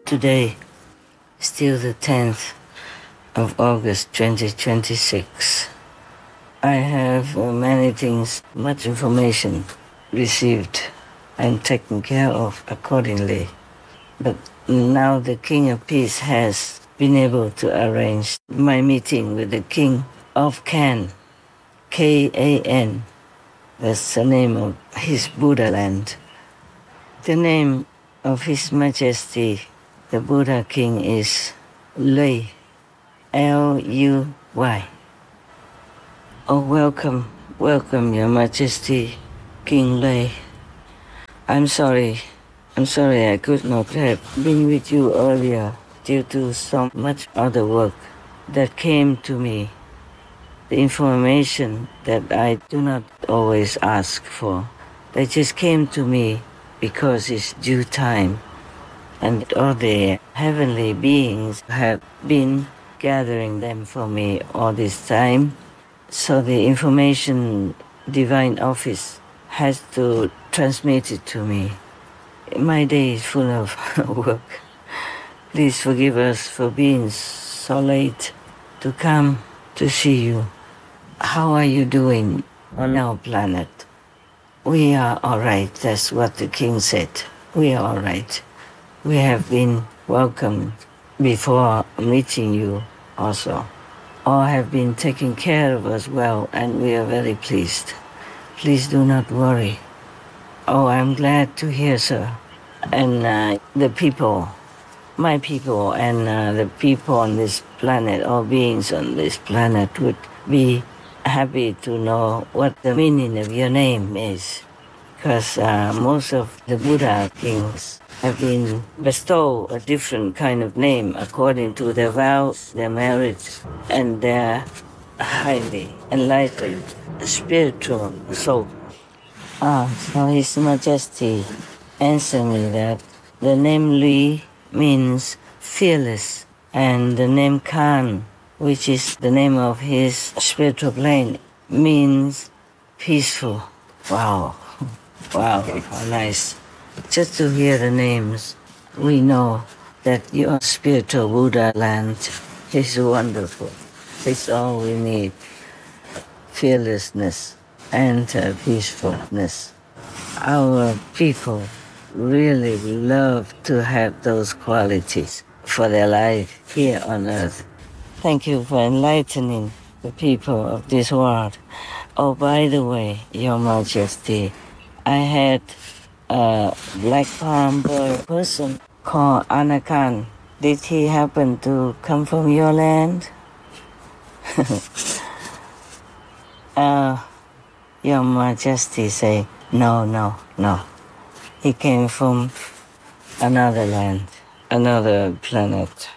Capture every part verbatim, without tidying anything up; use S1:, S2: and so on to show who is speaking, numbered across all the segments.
S1: Today, still the tenth of August twenty twenty-six. I have uh, many things, much information received and taken care of accordingly. But now the King of Peace has been able to arrange my meeting with the King of Kan, K A N. That's the name of his Buddha land. The name of His Majesty, the Buddha King, is Luy, L U Y. Oh, welcome, welcome, Your Majesty, King Luy. I'm sorry, I'm sorry I could not have been with you earlier due to so much other work that came to me. The information that I do not always ask for, they just came to me because it's due time. And all the heavenly beings have been gathering them for me all this time. So the information divine office has to transmit it to me. My day is full of work. Please forgive us for being so late to come to see you. How are you doing on our planet? We are all right. That's what the king said. We are all right. We have been welcomed before meeting you also. All have been taking care of us well, and we are very pleased. Please do not worry. Oh, I'm glad to hear, sir. And uh, the people, my people, and uh, the people on this planet, all beings on this planet would be happy to know what the meaning of your name is. Because uh, most of the Buddha kings have been bestowed a different kind of name according to their vows, their merits, and their highly enlightened spiritual soul. Ah, so His Majesty answered me that the name Luy means fearless, and the name Kan, which is the name of his spiritual plane, means peaceful. Wow. Wow, how nice. Just to hear the names, we know that your spiritual Buddha land is wonderful. It's all we need. Fearlessness and uh, peacefulness. Our people really love to have those qualities for their life here on earth. Thank you for enlightening the people of this world. Oh, by the way, Your Majesty, I had a black palm bird person called Anakan. Did he happen to come from your land? uh, Your Majesty say, no, no, no. He came from another land, another planet.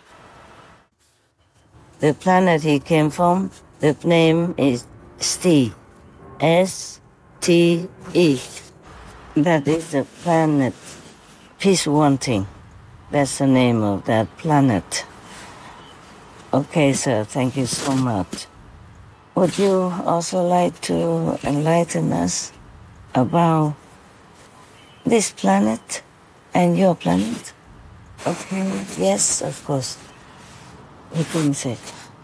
S1: The planet he came from, the name is Ste, S T E. That is the planet Peace Wanting. That's the name of that planet. Okay, sir, thank you so much. Would you also like to enlighten us about this planet and your planet? Okay, yes, of course. He couldn't say.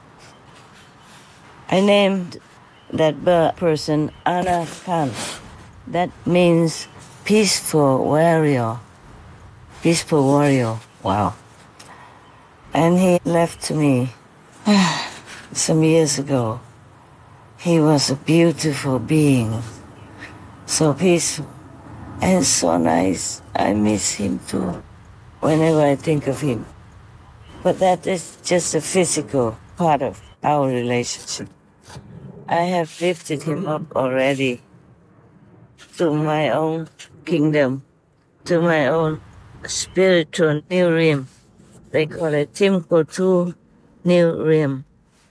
S1: I named that bird person Ana Khan. That means peaceful warrior. Peaceful warrior. Wow. And he left me some years ago. He was a beautiful being. So peaceful and so nice. I miss him too whenever I think of him. But that is just a physical part of our relationship. I have lifted him up already to my own kingdom, to my own spiritual new realm. They call it Timkotu New Realm.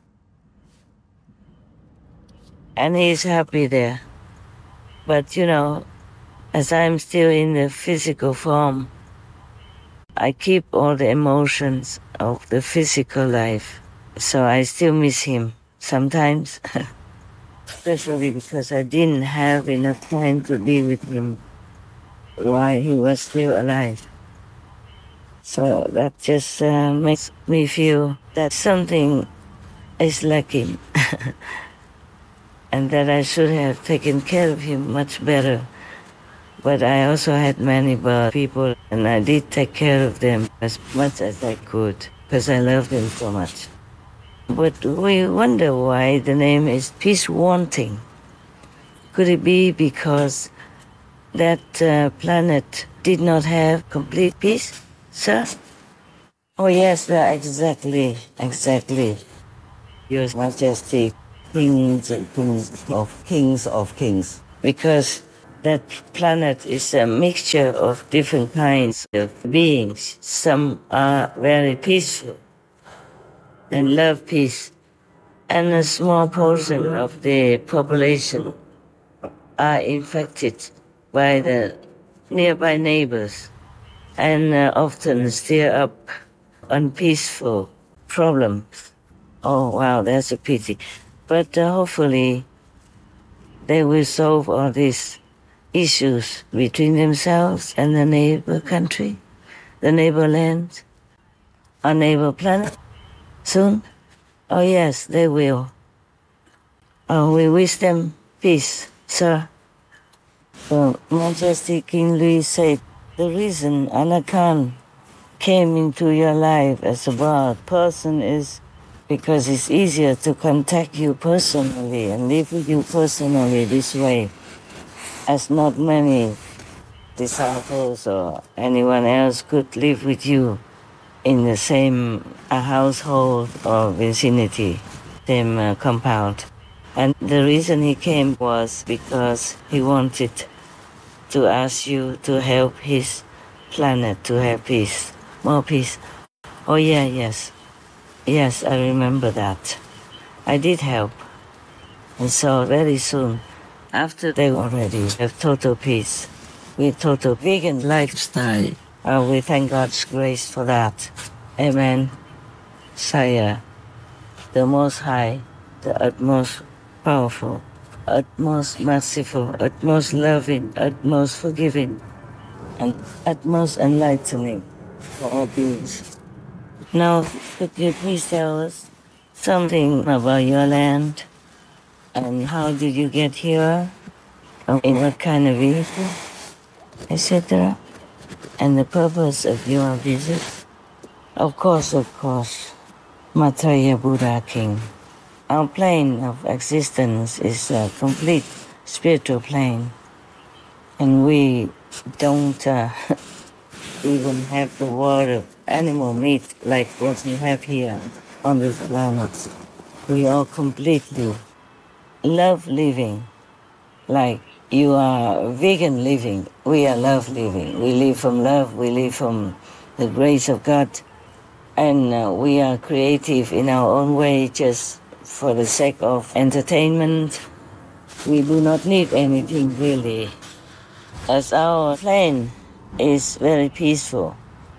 S1: And he's happy there. But you know, as I'm still in the physical form, I keep all the emotions of the physical life. So I still miss him sometimes. Especially because I didn't have enough time to be with him while he was still alive. So that just uh, makes me feel that something is lacking and that I should have taken care of him much better. But I also had many bad people, and I did take care of them as much as I could because I loved them so much. But we wonder why the name is Peace Wanting. Could it be because that uh, planet did not have complete peace, sir? Oh yes, uh, exactly, exactly. Your Majesty, kings and kings of kings of kings. Because that planet is a mixture of different kinds of beings. Some are very peaceful and love peace, and a small portion of the population are infected by the nearby neighbors and uh, often stir up unpeaceful problems. Oh, wow, that's a pity. But uh, hopefully they will solve all these issues between themselves and the neighbor country, the neighbor land, our neighbor planet soon. Oh, yes, they will. Oh, we wish them peace, sir. Well, Majesty King Louis said the reason Ana Khan came into your life as a bad person is because it's easier to contact you personally and live with you personally this way, as not many disciples or anyone else could live with you in the same uh, household or vicinity, same uh, compound. And the reason he came was because he wanted to ask you to help his planet to have peace, more peace. Oh yeah, yes. Yes, I remember that. I did help. And so very soon, after they already have total peace, with total vegan lifestyle, uh, we thank God's grace for that. Amen. Sire, the Most High, the utmost powerful, utmost merciful, utmost loving, utmost forgiving, and utmost enlightening for all beings. Now, could you please tell us something about your land and how did you get here, or in what kind of vehicle, et cetera, and the purpose of your visit? Of course, of course, Maitreya Buddha King. Our plane of existence is a complete spiritual plane, and we don't uh, even have the word of animal meat like what we have here on this planet. We are completely love living, like you are vegan living. We are love living. We live from love. We live from the grace of God. And uh, we are creative in our own way just for the sake of entertainment. We do not need anything really, as our plane is very peaceful.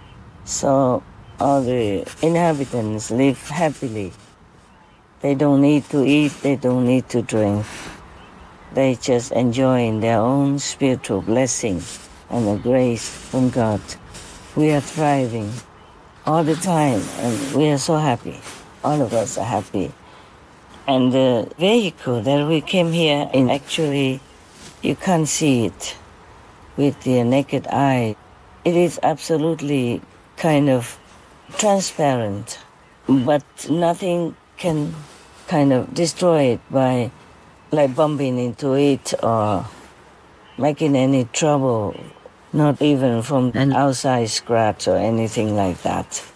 S1: So all the inhabitants live happily. They don't need to eat, they don't need to drink. They just enjoy their own spiritual blessing and the grace from God. We are thriving all the time, and we are so happy. All of us are happy. And the vehicle that we came here in, actually, you can't see it with the naked eye. It is absolutely kind of transparent, but nothing can kind of destroy it by like bumping into it or making any trouble, not even from an outside scratch or anything like that.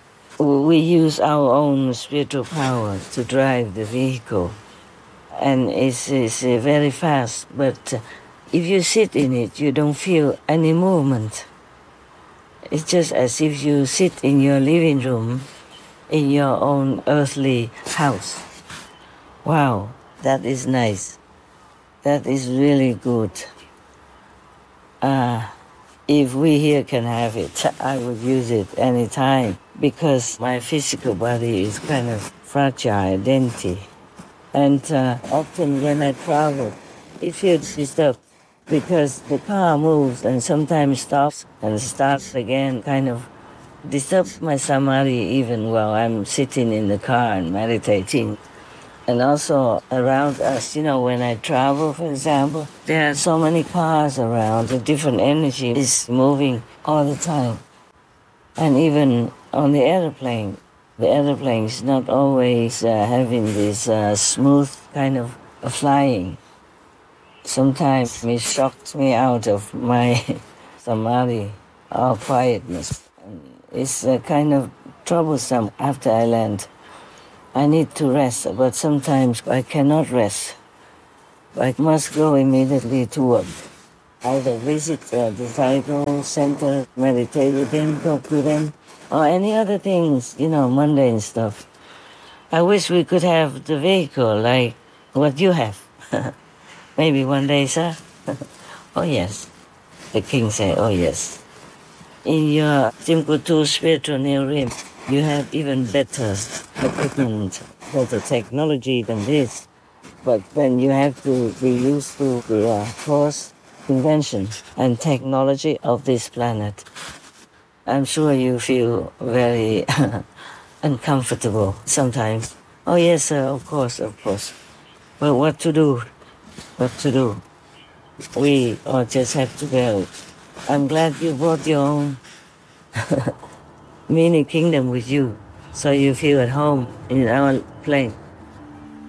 S1: We use our own spiritual power to drive the vehicle, and it's, it's uh, very fast, but uh, if you sit in it, you don't feel any movement. It's just as if you sit in your living room in your own earthly house. Wow, that is nice. That is really good. Uh, if we here can have it, I would use it anytime because my physical body is kind of fragile, dainty. And uh, often when I travel, it feels disturbed because the car moves and sometimes stops and starts again, kind of disturb my samadhi even while I'm sitting in the car and meditating. And also around us, you know, when I travel, for example, there are so many cars around, a different energy is moving all the time. And even on the airplane, the airplane is not always uh, having this uh, smooth kind of uh, flying. Sometimes it shocks me out of my samadhi or quietness. It's uh, kind of troublesome after I land. I need to rest, but sometimes I cannot rest. I must go immediately to work. Either visit uh, the Saigo center, meditate with them, talk to them, or any other things, you know, mundane stuff. I wish we could have the vehicle like what you have. Maybe one day, sir. Oh yes. The king said, oh yes. In your Timbuktu spiritual new rim, you have even better equipment, better technology than this. But then you have to be used to the uh, course, invention, and technology of this planet. I'm sure you feel very uncomfortable sometimes. Oh yes, sir, of course, of course. But what to do? What to do? We all just have to go. I'm glad you brought your own mini kingdom with you, so you feel at home in our plane.